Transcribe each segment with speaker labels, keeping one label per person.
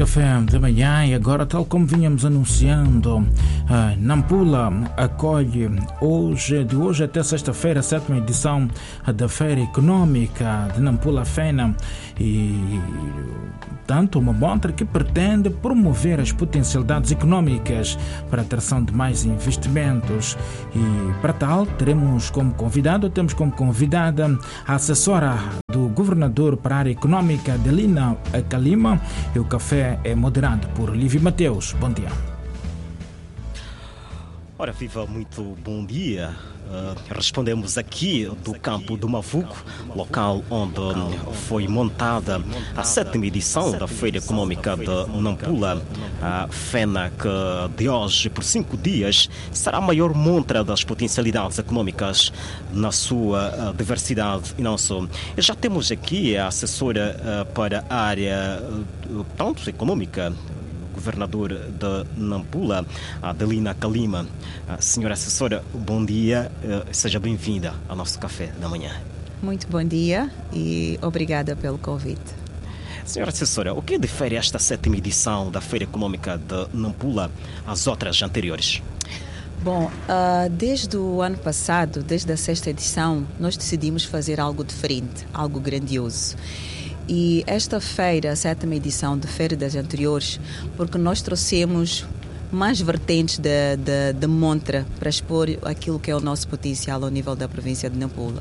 Speaker 1: Café da Manhã e agora, tal como vinhamos anunciando, Nampula acolhe de hoje até sexta-feira a 7ª edição da Feira Econômica de Nampula Fena e tanto uma montra que pretende promover as potencialidades econômicas para a atração de mais investimentos e para tal temos como convidada a assessora do governador para a área econômica, Adelina Kalima, e o café é moderado por Lívia Mateus. Bom dia.
Speaker 2: Ora, viva, muito bom dia. Respondemos aqui do campo do Mavuco, local onde foi montada a 7ª edição da Feira Econômica de Nampula. A FENA, que de hoje por 5 dias será a maior montra das potencialidades econômicas na sua diversidade e não só. Já temos aqui a assessora para a área tanto econômica, governador de Nampula, Adelina Kalima. Senhora assessora, bom dia, seja bem-vinda ao nosso café da manhã.
Speaker 3: Muito bom dia e obrigada pelo convite.
Speaker 2: Senhora assessora, o que difere esta 7ª edição da Feira Econômica de Nampula às outras anteriores?
Speaker 3: Bom, desde o ano passado, desde a 6ª edição, nós decidimos fazer algo diferente, algo grandioso. E esta feira, a 7ª edição de Feira das anteriores, porque nós trouxemos mais vertentes da montra para expor aquilo que é o nosso potencial ao nível da província de Nampula.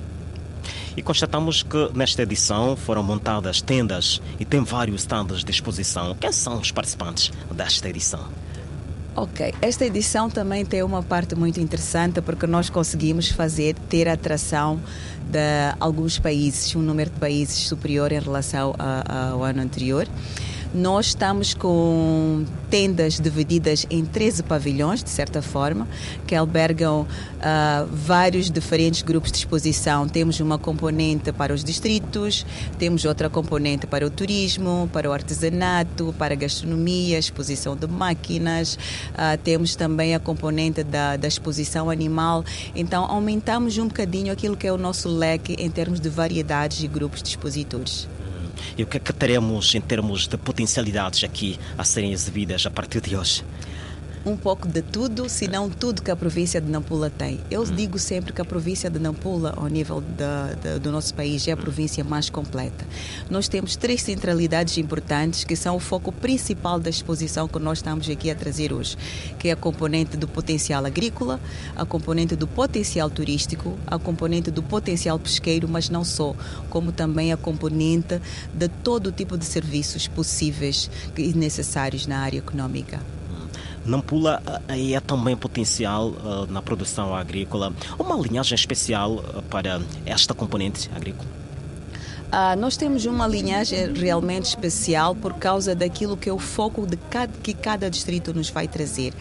Speaker 2: E constatamos que nesta edição foram montadas tendas e tem vários stands de exposição. Quem são os participantes desta edição?
Speaker 3: Ok, esta edição também tem uma parte muito interessante porque nós conseguimos ter atração de alguns países, um número de países superior em relação ao ano anterior. Nós estamos com tendas divididas em 13 pavilhões, de certa forma, que albergam vários diferentes grupos de exposição. Temos uma componente para os distritos, temos outra componente para o turismo, para o artesanato, para a gastronomia, exposição de máquinas, temos também a componente da exposição animal. Então, aumentamos um bocadinho aquilo que é o nosso leque em termos de variedades e grupos de expositores.
Speaker 2: E o que é que teremos em termos de potencialidades aqui a serem exibidas a partir de hoje?
Speaker 3: Um pouco de tudo, se não tudo que a província de Nampula tem. Eu digo sempre que a província de Nampula, ao nível do nosso país, é a província mais completa. Nós temos 3 centralidades importantes que são o foco principal da exposição que nós estamos aqui a trazer hoje, que é a componente do potencial agrícola, a componente do potencial turístico, a componente do potencial pesqueiro, mas não só, como também a componente de todo o tipo de serviços possíveis e necessários na área econômica.
Speaker 2: Nampula é também potencial na produção agrícola. Uma linhagem especial para esta componente agrícola?
Speaker 3: Nós temos uma linhagem realmente especial por causa daquilo que é o foco que cada distrito nos vai trazer.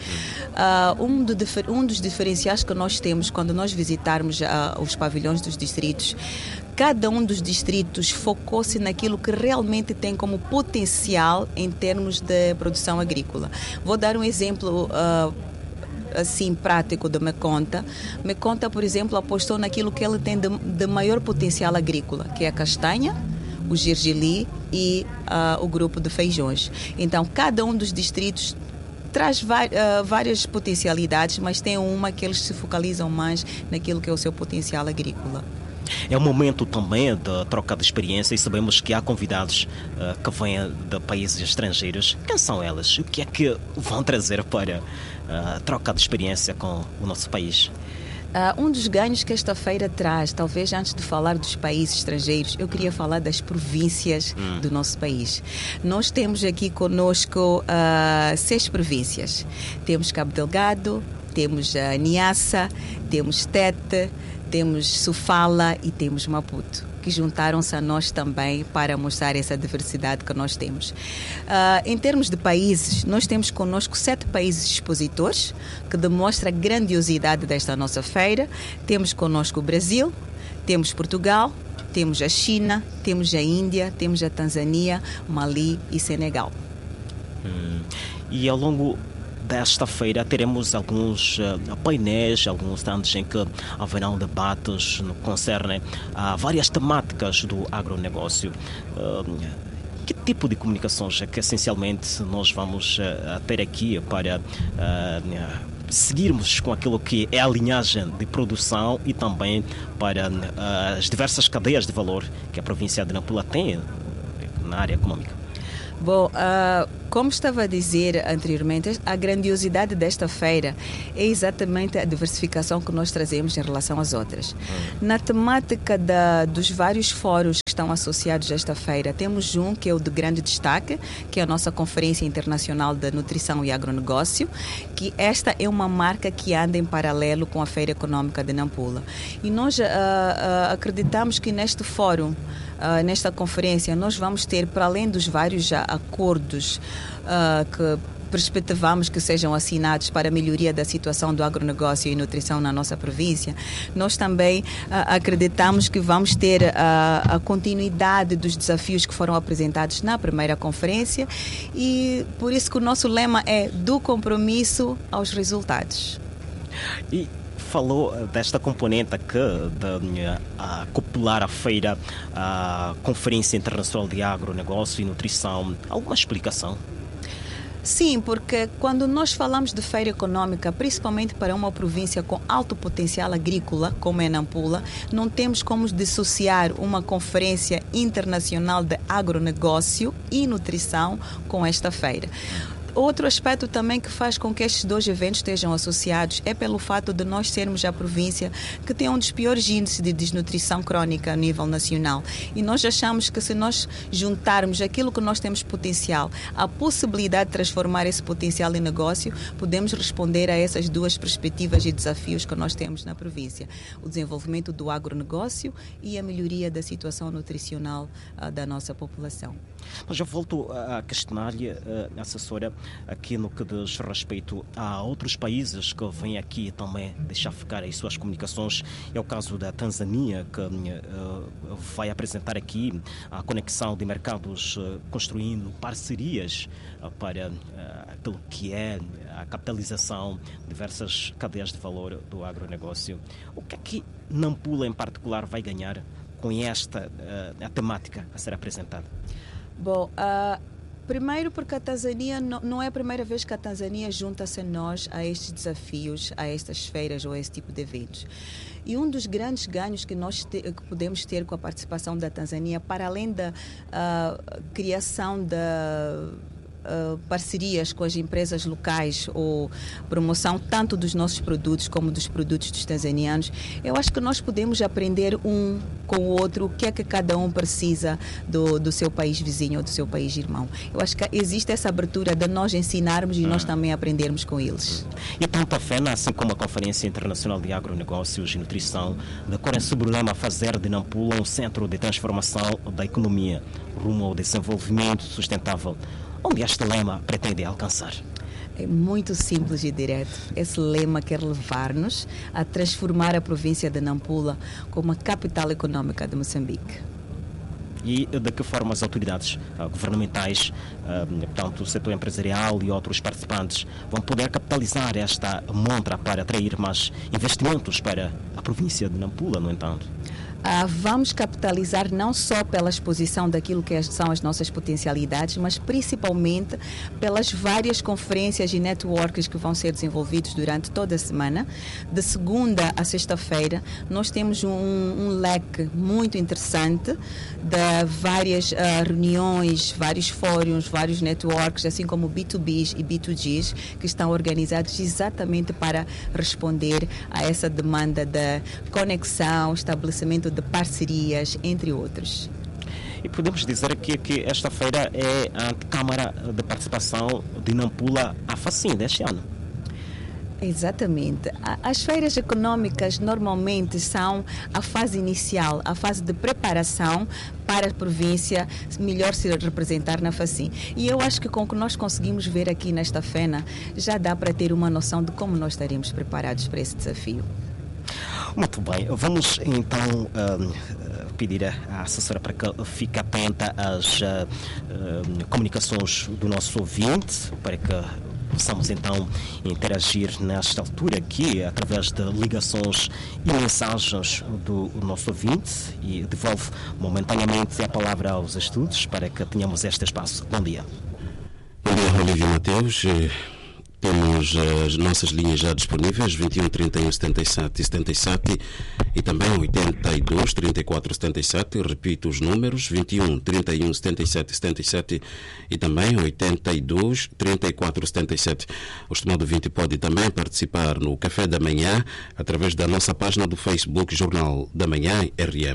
Speaker 3: Um dos diferenciais que nós temos quando nós visitarmos os pavilhões dos distritos, cada um dos distritos focou-se naquilo que realmente tem como potencial em termos de produção agrícola. Vou dar um exemplo assim prático de Meconta. Meconta, por exemplo, apostou naquilo que ele tem de maior potencial agrícola, que é a castanha, o gergelim e o grupo de feijões. Então, cada um dos distritos traz várias potencialidades, mas tem uma que eles se focalizam mais naquilo que é o seu potencial agrícola.
Speaker 2: É um momento também de troca de experiência e sabemos que há convidados que vêm de países estrangeiros. Quem são elas? O que é que vão trazer para a troca de experiência com o nosso país?
Speaker 3: Um dos ganhos que esta feira traz, talvez antes de falar dos países estrangeiros, eu queria falar das províncias do nosso país. Nós temos aqui conosco 6 províncias. Temos Cabo Delgado, temos Niassa, temos Tete, temos Sofala e temos Maputo, que juntaram-se a nós também para mostrar essa diversidade que nós temos. Em termos de países, nós temos connosco 7 países expositores, que demonstra a grandiosidade desta nossa feira. Temos connosco o Brasil, temos Portugal, temos a China, temos a Índia, temos a Tanzânia, Mali e Senegal.
Speaker 2: E ao longo desta feira teremos alguns painéis, alguns stands em que haverão debates no que concerne a várias temáticas do agronegócio. Que tipo de comunicações é que essencialmente nós vamos ter aqui para seguirmos com aquilo que é a linhagem de produção e também para as diversas cadeias de valor que a província de Nampula tem na área econômica?
Speaker 3: Bom, como estava a dizer anteriormente, a grandiosidade desta feira é exatamente a diversificação que nós trazemos em relação às outras. Na temática dos vários fóruns que estão associados a esta feira, temos um que é o de grande destaque, que é a nossa Conferência Internacional de Nutrição e Agronegócio, que esta é uma marca que anda em paralelo com a Feira Econômica de Nampula. E nós acreditamos que neste fórum, nesta conferência, nós vamos ter, para além dos vários acordos que perspectivamos que sejam assinados para a melhoria da situação do agronegócio e nutrição na nossa província, nós também acreditamos que vamos ter a continuidade dos desafios que foram apresentados na primeira conferência e por isso que o nosso lema é do compromisso aos resultados.
Speaker 2: E falou desta componente aqui de acoplar a feira à Conferência Internacional de Agronegócio e Nutrição. Alguma explicação?
Speaker 3: Sim, porque quando nós falamos de feira econômica, principalmente para uma província com alto potencial agrícola, como é Nampula, não temos como dissociar uma conferência internacional de agronegócio e nutrição com esta feira. Outro aspecto também que faz com que estes dois eventos estejam associados é pelo fato de nós sermos a província que tem um dos piores índices de desnutrição crónica a nível nacional. E nós achamos que se nós juntarmos aquilo que nós temos potencial, a possibilidade de transformar esse potencial em negócio, podemos responder a essas duas perspectivas e desafios que nós temos na província. O desenvolvimento do agronegócio e a melhoria da situação nutricional da nossa população.
Speaker 2: Mas eu volto a questionar-lhe, assessora, aqui no que diz respeito a outros países que vêm aqui também deixar ficar as suas comunicações. É o caso da Tanzânia, que vai apresentar aqui a conexão de mercados, construindo parcerias para aquilo que é a capitalização de diversas cadeias de valor do agronegócio. O que é que Nampula em particular vai ganhar com esta a temática a ser apresentada?
Speaker 3: Bom, primeiro porque a Tanzânia não é a primeira vez que a Tanzânia junta-se a nós a estes desafios, a estas feiras ou a esse tipo de eventos. E um dos grandes ganhos que nós que podemos ter com a participação da Tanzânia, para além da criação da parcerias com as empresas locais ou promoção tanto dos nossos produtos como dos produtos dos tanzanianos, eu acho que nós podemos aprender um com o outro o que é que cada um precisa do seu país vizinho ou do seu país irmão. Eu acho que existe essa abertura de nós ensinarmos e nós também aprendermos com eles.
Speaker 2: E tanto a FENA, assim como a Conferência Internacional de Agronegócios e Nutrição, decorrem sobre o lema fazer de Nampula um centro de transformação da economia rumo ao desenvolvimento sustentável. Onde este lema pretende alcançar?
Speaker 3: É muito simples e direto. Esse lema quer levar-nos a transformar a província de Nampula como a capital econômica de Moçambique.
Speaker 2: E de que forma as autoridades governamentais, portanto, o setor empresarial e outros participantes vão poder capitalizar esta montra para atrair mais investimentos para a província de Nampula, no entanto?
Speaker 3: Vamos capitalizar não só pela exposição daquilo que são as nossas potencialidades, mas principalmente pelas várias conferências e networks que vão ser desenvolvidos durante toda a semana. De segunda a sexta-feira, nós temos um leque muito interessante de várias reuniões, vários fóruns, vários networks, assim como B2Bs e B2Gs, que estão organizados exatamente para responder a essa demanda de conexão, estabelecimento de parcerias, entre outros.
Speaker 2: E podemos dizer aqui que esta feira é a Câmara de Participação de Nampula, a FACIN, deste ano.
Speaker 3: Exatamente. As feiras econômicas normalmente são a fase inicial, a fase de preparação para a província melhor se representar na FACIN. E eu acho que com o que nós conseguimos ver aqui nesta FENA, já dá para ter uma noção de como nós estaremos preparados para esse desafio.
Speaker 2: Muito bem, vamos então pedir à assessora para que fique atenta às comunicações do nosso ouvinte, para que possamos então interagir nesta altura aqui através de ligações e mensagens do nosso ouvinte, e devolvo momentaneamente a palavra aos estudos para que tenhamos este espaço. Bom dia.
Speaker 4: Bom dia, Olívio Mateus. Temos as nossas linhas já disponíveis, 21 31 77 77 e também 82 34 77. Repito os números, 21 31 77 77 e também 82 34 77. O estimado ouvinte pode também participar no Café da Manhã através da nossa página do Facebook Jornal da Manhã RM.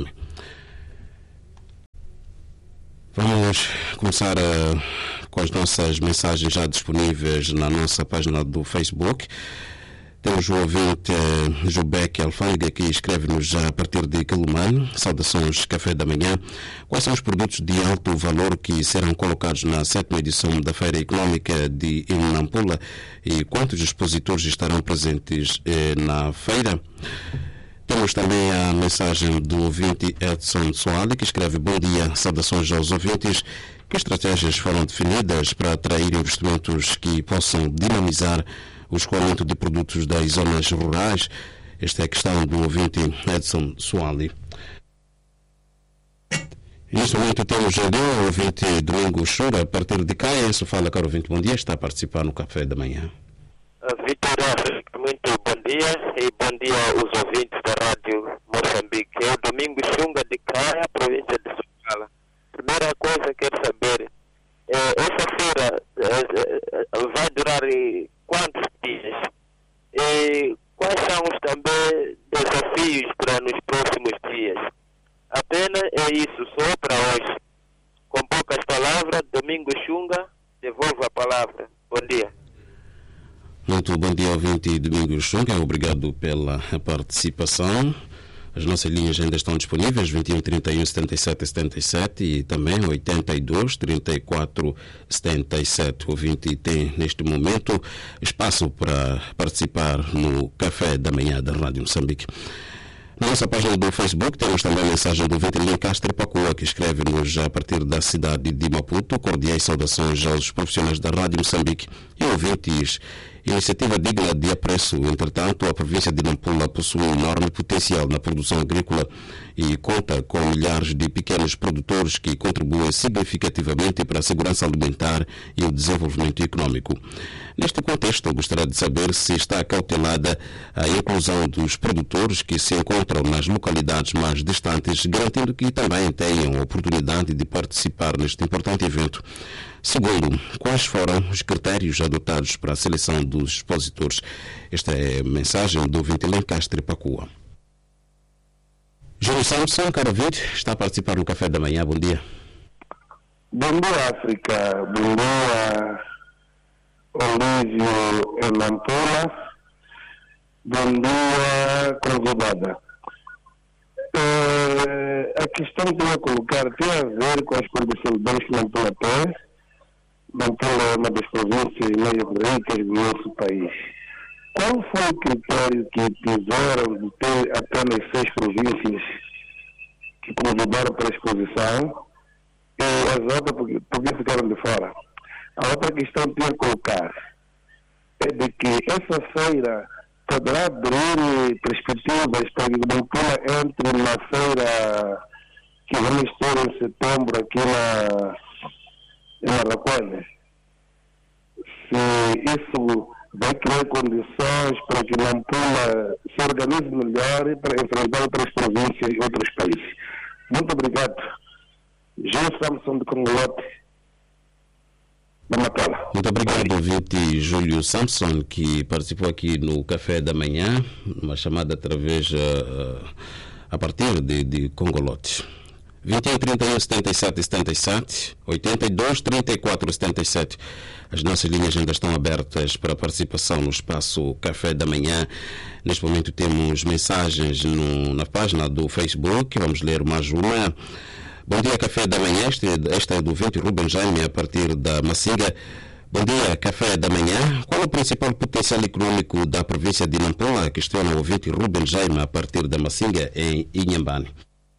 Speaker 4: Vamos começar com as nossas mensagens já disponíveis na nossa página do Facebook. Temos o ouvinte Jubeck Alfândega, que escreve-nos já a partir de Quelimane. Saudações, Café da Manhã. Quais são os produtos de alto valor que serão colocados na 7ª edição da Feira Econômica de Nampula e quantos expositores estarão presentes na feira? Temos também a mensagem do ouvinte Edson Soale, que escreve: bom dia, saudações aos ouvintes. Que estratégias foram definidas para atrair investimentos que possam dinamizar o escoamento de produtos das zonas rurais? Esta é a questão do ouvinte Edson Soale. Neste momento temos o ouvinte Domingo Chura, a partir de Caia. Isso fala, caro ouvinte, bom dia, está a participar no Café da Manhã.
Speaker 5: Vitor, muito bom dia e bom dia aos ouvintes da Rádio Moçambique. É o Domingo Xunga de Caia, província de Sofala. Primeira coisa que quero saber, essa feira vai durar quantos dias? E quais são os também desafios para nos próximos dias? Apenas é isso, só para hoje. Com poucas palavras, Domingo Xunga, devolvo a palavra. Bom dia.
Speaker 4: Muito bom dia, ouvinte Domingos Xunga. Obrigado pela participação. As nossas linhas ainda estão disponíveis, 21 31 77 77 e também 82 34 77. O ouvinte tem, neste momento, espaço para participar no Café da Manhã da Rádio Moçambique. Na nossa página do Facebook temos também a mensagem do ouvinte Lencastre Pacua, que escreve-nos a partir da cidade de Maputo. Cordiais saudações aos profissionais da Rádio Moçambique e ouvintes. Iniciativa digna de apreço. Entretanto, a província de Nampula possui um enorme potencial na produção agrícola e conta com milhares de pequenos produtores que contribuem significativamente para a segurança alimentar e o desenvolvimento econômico. Neste contexto, gostaria de saber se está cautelada a inclusão dos produtores que se encontram nas localidades mais distantes, garantindo que também tenham a oportunidade de participar neste importante evento. Segundo, quais foram os critérios adotados para a seleção dos expositores? Esta é a mensagem do ouvinte Lencastre Pacua. Júlio Samson, caro ouvinte, está a participar no Café da Manhã. Bom dia.
Speaker 6: Bom dia, África. Bom dia, Olívio Nampula. Bom dia, convidada. A questão que eu vou colocar tem a ver com as condições que Nampula tem. Nampula é uma das províncias mais ricas do nosso país. Qual foi o critério que tiveram de ter apenas 6 províncias que convidaram para a exposição e as outras porque ficaram de fora? A outra questão que eu tenho a colocar é de que essa feira poderá abrir perspectivas para que Nampula entre na feira que vamos ter em setembro aqui em Araquém. Se isso vai criar condições para que Nampula se organize melhor para enfrentar outras províncias e outros países. Muito obrigado. João Samson de Congolote, da Matala.
Speaker 4: Muito obrigado, ouvinte Júlio Samson, que participou aqui no Café da Manhã, uma chamada através a partir de Congolote. 21 31 77 77, 82 34 77. As nossas linhas ainda estão abertas para participação no espaço Café da Manhã. Neste momento temos mensagens na página do Facebook. Vamos ler mais uma. Bom dia, Café da Manhã. Esta é do ouvinte Rubem Jaime, a partir da Macinga. Bom dia, Café da Manhã. Qual o principal potencial econômico da província de Nampula? Questiona o ouvinte Rubem Jaime, a partir da Macinga, em Inhambane.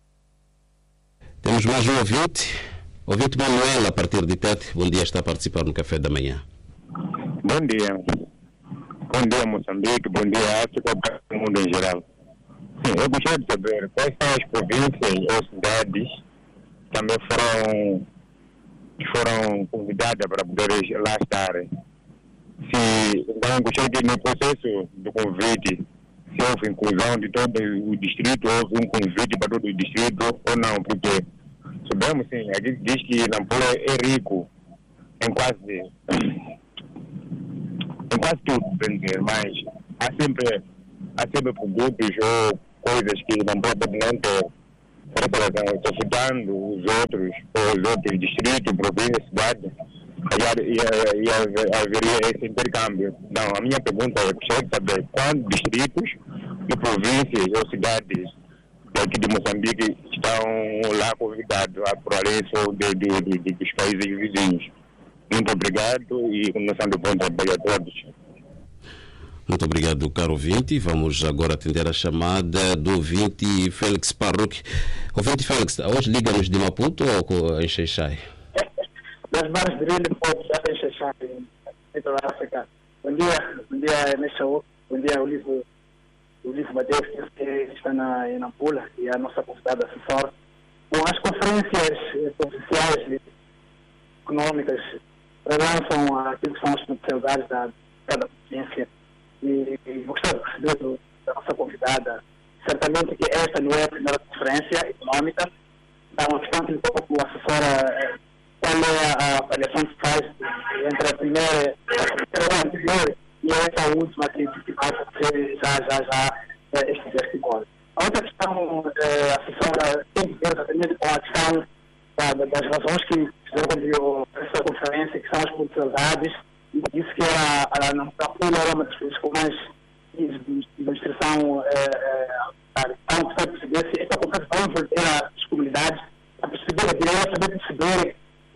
Speaker 4: Temos mais um ouvinte Manuel, a partir de Tete. Bom dia, está a participar no Café da Manhã.
Speaker 7: Bom dia Moçambique, bom dia África, para o mundo em geral. Sim, eu gostaria de saber quais são as províncias ou cidades que também foram convidadas para poder lá estar. Então, gostaria de, no processo do convite, se houve inclusão de todo o distrito, houve um convite para todo o distrito ou não, porque sabemos, sim, a gente diz que Nampula é rico em quase tudo, mas há sempre produtos ou coisas que Nampula pode não ter. Por essa razão, estou citando os outros distritos, províncias, cidades, e haveria esse intercâmbio. Então, a minha pergunta é, gostaria de saber quantos distritos e províncias ou cidades daqui de Moçambique estão lá convidados a por além dos países vizinhos. Muito obrigado e começando bom trabalho a todos.
Speaker 4: Muito obrigado, caro ouvinte. Vamos agora atender a chamada do ouvinte Félix Parruque. Ouvinte Félix, hoje liga-nos de Maputo ou em Xai-Xai?
Speaker 8: Das Mares de Rilho, já em Xai-Xai, em toda a África. Bom dia, Nexaú. Bom dia, Ulisses Mateus, que está em Nampula, e a nossa convidada assessora. Bom, as conferências oficiais econômicas relançam aquilo que são as potencialidades da cada província. E gostava de receber da nossa convidada. Certamente que esta não é a primeira conferência econômica. Há uma questão que lhe toca como assessora, qual é a avaliação que faz entre a primeira anterior e essa última que vai acontecer já este ano. A outra questão, assessora, tem que ver exatamente com a questão das razões que fizeram essa conferência, que são as potencialidades. Disse que a Nampula era uma das coisas com mais administração então, precisa perceber se esta conferência vai envolver as comunidades, a perceber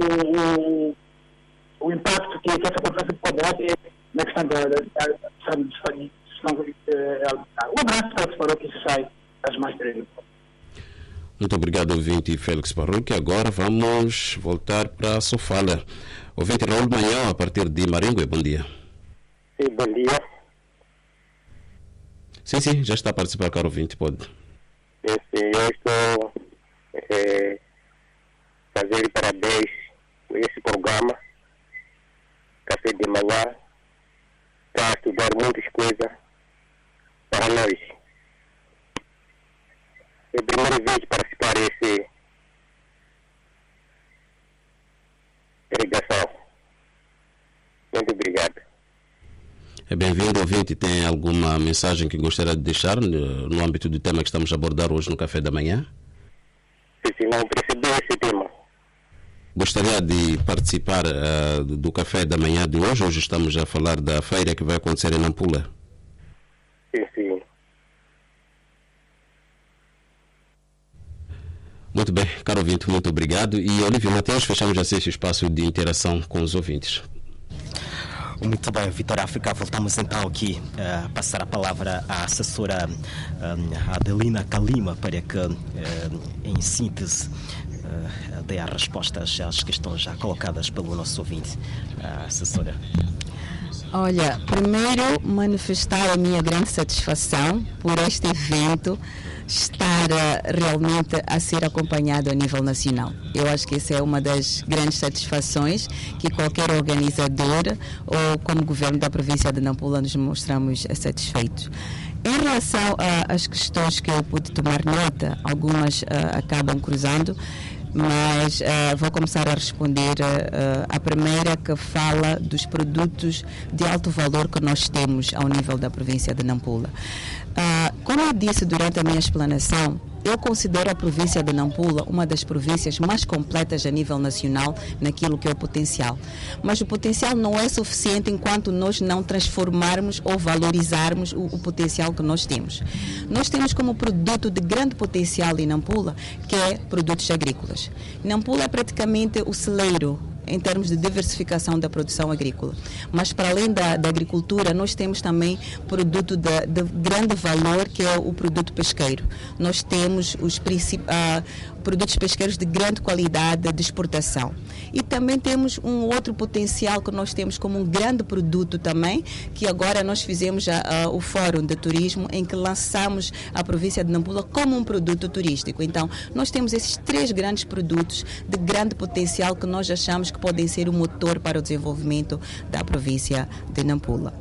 Speaker 8: o impacto que essa conferência pode ter na questão da gestão. Um abraço para o Parou que sai das mais breves.
Speaker 4: Muito obrigado, ouvinte Félix Parruque. Agora vamos voltar para a Sofala. Ouvinte Raul Manhã, a partir de Maringue, bom dia.
Speaker 5: Sim, bom dia.
Speaker 4: Sim, já está a participar, caro ouvinte, pode.
Speaker 5: Sim, eu estou fazendo parabéns por esse programa. Café de manhã, para estudar muitas coisas para nós. É a primeira vez de participar dessa ligação. Muito obrigado.
Speaker 4: É bem-vindo, ouvinte. Tem alguma mensagem que gostaria de deixar no âmbito do tema que estamos a abordar hoje no Café da Manhã?
Speaker 5: Se não perceber esse tema.
Speaker 4: Gostaria de participar do Café da Manhã de hoje. Hoje estamos a falar da feira que vai acontecer em Nampula.
Speaker 5: Sim.
Speaker 4: Muito bem, caro ouvinte, muito obrigado. E Olívio Mateus, fechamos assim esse espaço de interação com os ouvintes.
Speaker 2: Muito bem, Vitor África. Voltamos então aqui a passar a palavra à assessora Adelina Kalima para que, em síntese, dê as respostas às questões já colocadas pelo nosso ouvinte. Assessora.
Speaker 3: Olha, primeiro manifestar a minha grande satisfação por este evento estar realmente a ser acompanhado a nível nacional. Eu acho que essa é uma das grandes satisfações que qualquer organizador ou como governo da província de Nampula nos mostramos satisfeitos. Em relação às questões que eu pude tomar nota, algumas acabam cruzando, mas vou começar a responder a primeira, que fala dos produtos de alto valor que nós temos ao nível da província de Nampula. Como eu disse durante a minha explanação, eu considero a província de Nampula uma das províncias mais completas a nível nacional naquilo que é o potencial. Mas o potencial não é suficiente enquanto nós não transformarmos ou valorizarmos o potencial que nós temos. Nós temos como produto de grande potencial em Nampula, que é produtos agrícolas. Nampula é praticamente o celeiro em termos de diversificação da produção agrícola. Mas para além da agricultura, nós temos também produto de grande valor, que é o produto pesqueiro. Nós temos os produtos pesqueiros de grande qualidade de exportação. E também temos um outro potencial que nós temos como um grande produto também, que agora nós fizemos o Fórum de Turismo, em que lançamos a província de Nampula como um produto turístico. Então, nós temos esses 3 grandes produtos de grande potencial que nós achamos que podem ser o motor para o desenvolvimento da província de Nampula.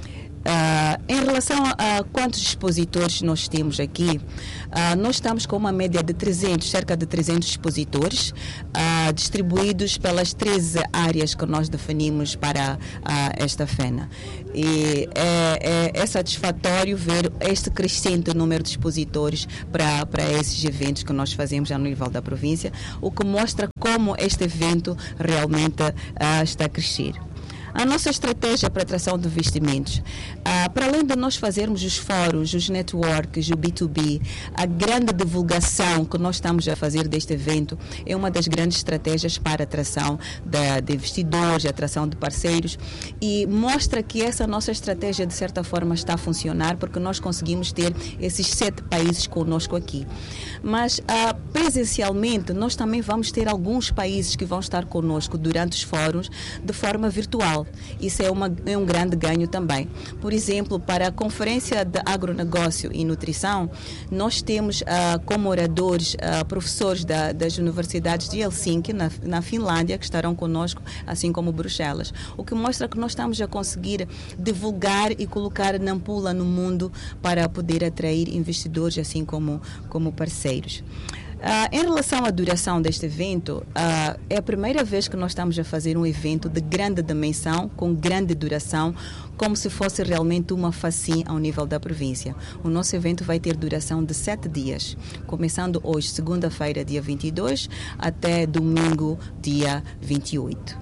Speaker 3: Em relação a quantos expositores nós temos aqui, nós estamos com uma média de cerca de 300 expositores, distribuídos pelas 13 áreas que nós definimos para esta FENA. E é satisfatório ver este crescente número de expositores para esses eventos que nós fazemos a nível da província, o que mostra como este evento realmente está a crescer. A nossa estratégia para a atração de investimentos, para além de nós fazermos os fóruns, os networks, o B2B, a grande divulgação que nós estamos a fazer deste evento é uma das grandes estratégias para a atração de investidores, a atração de parceiros, e mostra que essa nossa estratégia de certa forma está a funcionar, porque nós conseguimos ter esses 7 países conosco aqui. Mas presencialmente nós também vamos ter alguns países que vão estar conosco durante os fóruns de forma virtual. Isso é um grande ganho também. Por exemplo, para a Conferência de Agronegócio e Nutrição, nós temos como oradores professores das universidades de Helsinki, na Finlândia, que estarão conosco, assim como Bruxelas. O que mostra que nós estamos a conseguir divulgar e colocar Nampula no mundo para poder atrair investidores, assim como parceiros. Em relação à duração deste evento, é a primeira vez que nós estamos a fazer um evento de grande dimensão, com grande duração, como se fosse realmente uma FACIM ao nível da província. O nosso evento vai ter duração de 7 dias, começando hoje, segunda-feira, dia 22, até domingo, dia 28.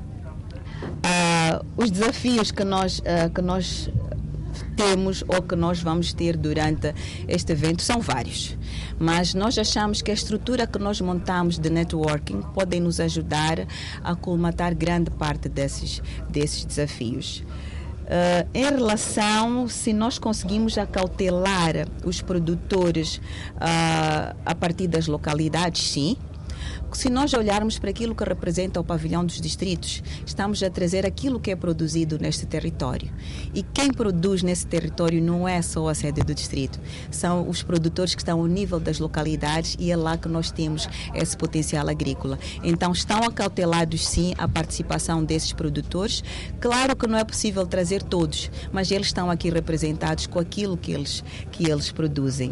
Speaker 3: Os desafios que nós temos ou que nós vamos ter durante este evento são vários, mas nós achamos que a estrutura que nós montamos de networking pode nos ajudar a colmatar grande parte desses desafios. Em relação, se nós conseguimos acautelar os produtores a partir das localidades, sim. Se nós olharmos para aquilo que representa o pavilhão dos distritos, estamos a trazer aquilo que é produzido neste território. E quem produz nesse território não é só a sede do distrito, são os produtores que estão ao nível das localidades, e é lá que nós temos esse potencial agrícola. Então estão acautelados sim a participação desses produtores. Claro que não é possível trazer todos, mas eles estão aqui representados com aquilo que eles produzem.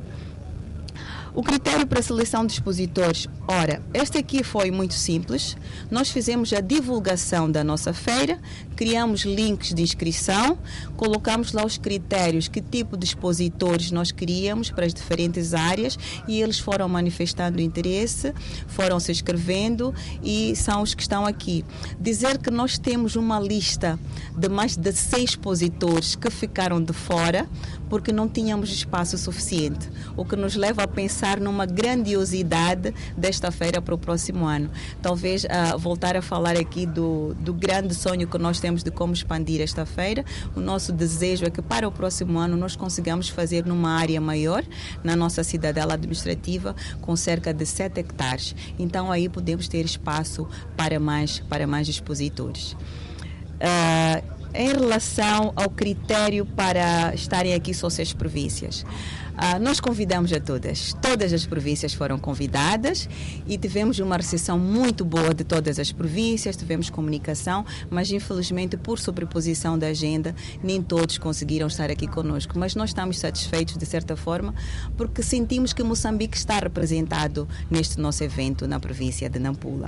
Speaker 3: O critério para a seleção de expositores, este aqui foi muito simples. Nós fizemos a divulgação da nossa feira, criamos links de inscrição, colocamos lá os critérios, que tipo de expositores nós queríamos para as diferentes áreas, e eles foram manifestando interesse, foram se inscrevendo, e são os que estão aqui. Dizer que nós temos uma lista de mais de 100 expositores que ficaram de fora, porque não tínhamos espaço suficiente, o que nos leva a pensar numa grandiosidade desta feira para o próximo ano. Talvez voltar a falar aqui do grande sonho que nós temos de como expandir esta feira. O nosso desejo é que para o próximo ano nós consigamos fazer numa área maior, na nossa cidadela administrativa, com cerca de 7 hectares. Então aí podemos ter espaço para mais expositores. Em relação ao critério para estarem aqui só 6 províncias, nós convidamos a todas as províncias foram convidadas, e tivemos uma recepção muito boa de todas as províncias, tivemos comunicação, mas infelizmente por sobreposição da agenda nem todos conseguiram estar aqui conosco, mas nós estamos satisfeitos de certa forma, porque sentimos que Moçambique está representado neste nosso evento na província de Nampula.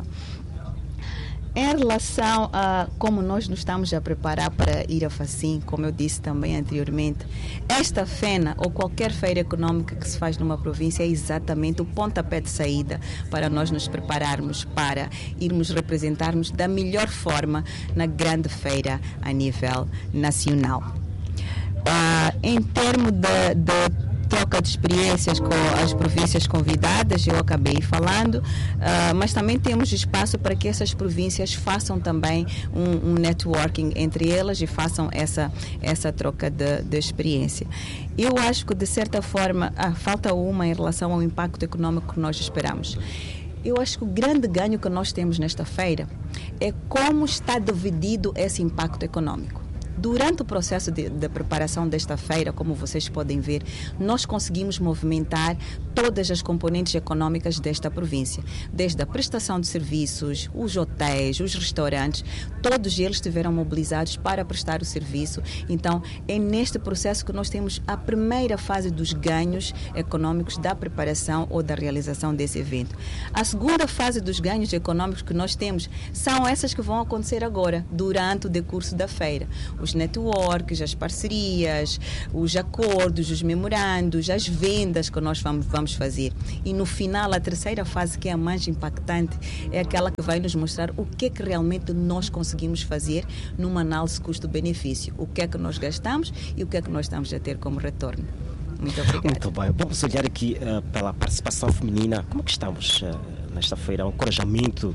Speaker 3: Em relação a como nós nos estamos a preparar para ir à FACIM, como eu disse também anteriormente, esta FENA ou qualquer feira econômica que se faz numa província é exatamente o pontapé de saída para nós nos prepararmos para irmos representarmos da melhor forma na grande feira a nível nacional. Em termos de troca de experiências com as províncias convidadas, eu acabei falando, mas também temos espaço para que essas províncias façam também um networking entre elas e façam essa troca de experiência. Eu acho que, de certa forma, falta uma em relação ao impacto econômico que nós esperamos. Eu acho que o grande ganho que nós temos nesta feira é como está dividido esse impacto econômico. Durante o processo de preparação desta feira, como vocês podem ver, nós conseguimos movimentar todas as componentes econômicas desta província, desde a prestação de serviços, os hotéis, os restaurantes, todos eles estiveram mobilizados para prestar o serviço. Então, é neste processo que nós temos a primeira fase dos ganhos econômicos da preparação ou da realização desse evento. A segunda fase dos ganhos econômicos que nós temos são essas que vão acontecer agora, durante o decurso da feira. Os networks, as parcerias, os acordos, os memorandos, as vendas que nós vamos fazer. E no final, a terceira fase, que é a mais impactante, é aquela que vai nos mostrar o que é que realmente nós conseguimos fazer numa análise custo-benefício. O que é que nós gastamos e o que é que nós estamos a ter como retorno. Muito obrigada.
Speaker 2: Muito bem. Vamos olhar aqui pela participação feminina. Como que estamos nesta feira? O encorajamento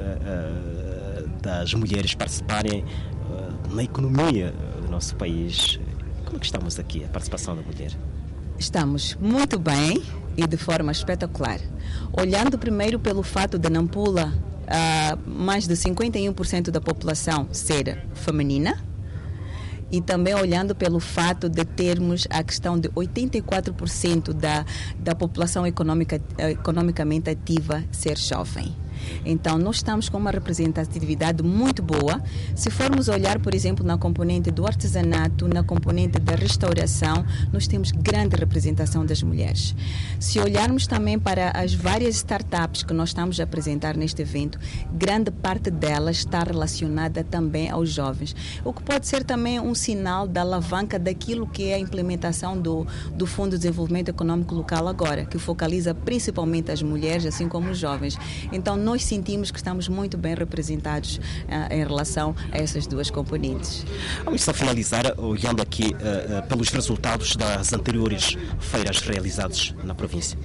Speaker 2: das mulheres participarem na economia do nosso país. Como que estamos aqui, a participação da mulher?
Speaker 3: Estamos muito bem e de forma espetacular. Olhando primeiro pelo fato de Nampula, mais de 51% da população ser feminina, e também olhando pelo fato de termos a questão de 84% da população economicamente ativa ser jovem. Então, nós estamos com uma representatividade muito boa. Se formos olhar, por exemplo, na componente do artesanato, na componente da restauração, nós temos grande representação das mulheres. Se olharmos também para as várias startups que nós estamos a apresentar neste evento, grande parte delas está relacionada também aos jovens, o que pode ser também um sinal da alavanca daquilo que é a implementação do Fundo de Desenvolvimento Econômico Local agora, que focaliza principalmente as mulheres, assim como os jovens. Então, nós sentimos que estamos muito bem representados em relação a essas duas componentes.
Speaker 2: Vamos só finalizar olhando aqui pelos resultados das anteriores feiras realizadas na província.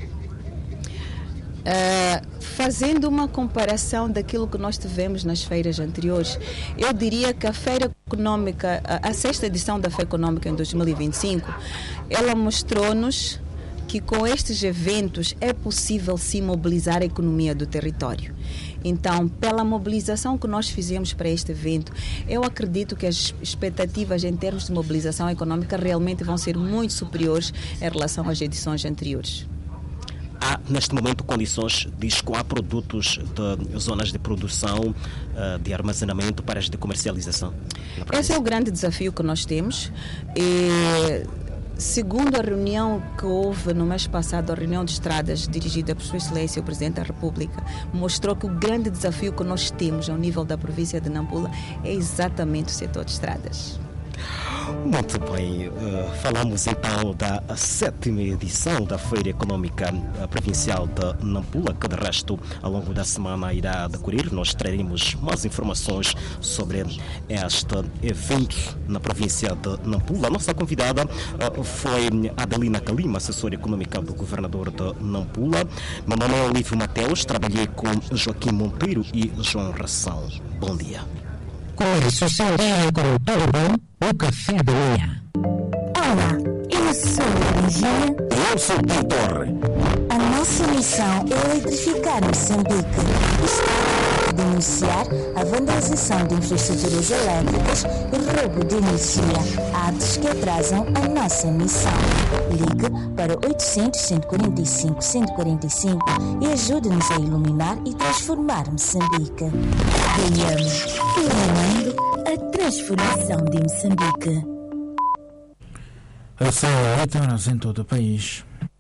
Speaker 3: Fazendo uma comparação daquilo que nós tivemos nas feiras anteriores, eu diria que a Feira Econômica, a 6ª edição da Feira Econômica em 2025, ela mostrou-nos que com estes eventos é possível sim mobilizar a economia do território. Então, pela mobilização que nós fizemos para este evento, eu acredito que as expectativas em termos de mobilização econômica realmente vão ser muito superiores em relação às edições anteriores.
Speaker 2: Há, neste momento, condições de escoar produtos de zonas de produção, de armazenamento para as de comercialização?
Speaker 3: Esse é o grande desafio que nós temos. Segundo a reunião que houve no mês passado, a reunião de estradas dirigida por Sua Excelência, o Presidente da República, mostrou que o grande desafio que nós temos ao nível da província de Nampula é exatamente o setor de estradas.
Speaker 2: Muito bem, falamos então da 7ª edição da Feira Econômica Provincial de Nampula, que de resto ao longo da semana irá decorrer. Nós traremos mais informações sobre este evento na província de Nampula. A nossa convidada foi Adelina Kalima, assessora econômica do governador de Nampula. Meu nome é Olívio Mateus, trabalhei com Joaquim Monteiro e João Ração. Bom dia.
Speaker 9: Comece o seu dia com o pão bom, o café da manhã.
Speaker 10: Olá, eu sou a Ligia.
Speaker 9: Eu sou o Pintor.
Speaker 10: A nossa missão é eletrificar Moçambique. Estamos a denunciar a vandalização de infraestruturas elétricas e roubo de energia, atos que atrasam a nossa missão. Ligue para 800-145-145 e ajude-nos a iluminar e transformar Moçambique. Ganhamos, iluminando a transformação de Moçambique.
Speaker 1: São 8 horas em todo o país.